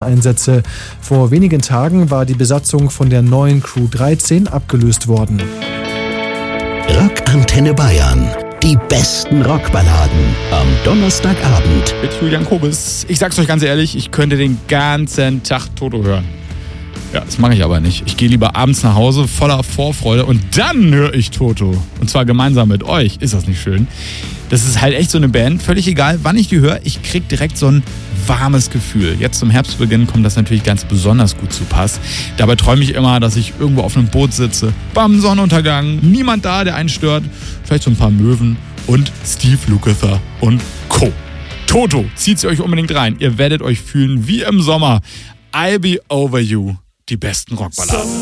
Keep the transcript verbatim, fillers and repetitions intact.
Einsätze. Vor wenigen Tagen war die Besatzung von der neuen Crew dreizehn abgelöst worden. Rockantenne Bayern. Die besten Rockballaden am Donnerstagabend. Mit Julian Kobis. Ich sag's euch ganz ehrlich, ich könnte den ganzen Tag Toto hören. Ja, das mache ich aber nicht. Ich gehe lieber abends nach Hause voller Vorfreude und dann höre ich Toto. Und zwar gemeinsam mit euch. Ist das nicht schön? Das ist halt echt so eine Band. Völlig egal, wann ich die höre, ich krieg direkt so ein warmes Gefühl. Jetzt zum Herbstbeginn kommt das natürlich ganz besonders gut zu Pass. Dabei träume ich immer, dass ich irgendwo auf einem Boot sitze. Bam, Sonnenuntergang, niemand da, der einen stört. Vielleicht so ein paar Möwen und Steve Lukather und Co. Toto, zieht sie euch unbedingt rein. Ihr werdet euch fühlen wie im Sommer. I'll Be Over You. Die besten Rockballaden.